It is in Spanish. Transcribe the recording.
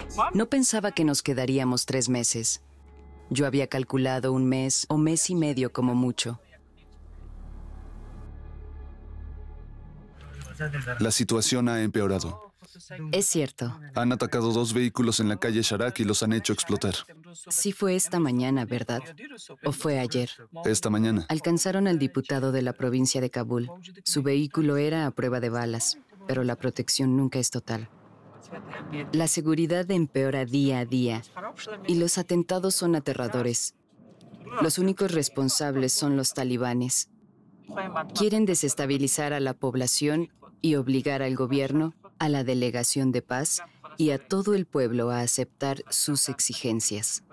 No pensaba que nos quedaríamos 3 meses. Yo había calculado 1 mes o mes y medio como mucho. La situación ha empeorado. Es cierto. Han atacado 2 vehículos en la calle Sharak y los han hecho explotar. Sí fue esta mañana, ¿verdad? ¿O fue ayer? Esta mañana. Alcanzaron al diputado de la provincia de Kabul. Su vehículo era a prueba de balas, pero la protección nunca es total. La seguridad empeora día a día y los atentados son aterradores. Los únicos responsables son los talibanes. Quieren desestabilizar a la población y obligar al gobierno, a la delegación de paz y a todo el pueblo a aceptar sus exigencias.